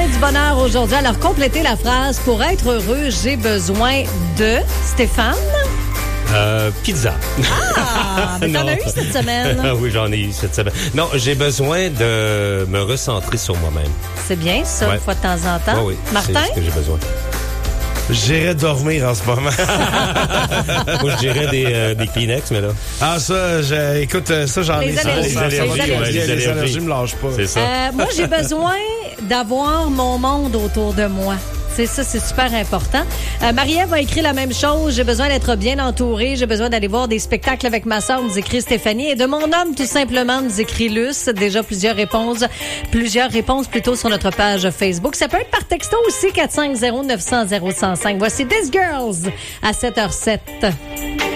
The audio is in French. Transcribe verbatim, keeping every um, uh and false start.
journée du bonheur aujourd'hui. Alors, complétez la phrase. Pour être heureux, j'ai besoin de... Stéphane? Euh, pizza. Ah, mais t'en as eu cette semaine. Oui, j'en ai eu cette semaine. Non, j'ai besoin de me recentrer sur moi-même. C'est bien, ça, ouais. Une fois de temps en temps. Oui, oui, Martin? c'est ce que j'ai besoin. J'irais dormir en ce moment. Moi, je dirais des, euh, des Kleenex, mais là. Ah, ça, je, écoute, ça, j'en les ai. Allergies, Les allergies, les allergies. ouais, les allergies me lâchent pas. C'est ça. Euh, moi, j'ai besoin d'avoir mon monde autour de moi. C'est ça, c'est super important. Euh, Marie-Ève a écrit la même chose. J'ai besoin d'être bien entourée. J'ai besoin d'aller voir des spectacles avec ma sœur, nous écrit Stéphanie. Et de mon homme, tout simplement, nous écrit Luce. Déjà plusieurs réponses, plusieurs réponses plutôt sur notre page Facebook. Ça peut être par texto aussi, quatre cinq zéro neuf zéro zéro un zéro cinq. Voici This Girls à sept heures zéro sept.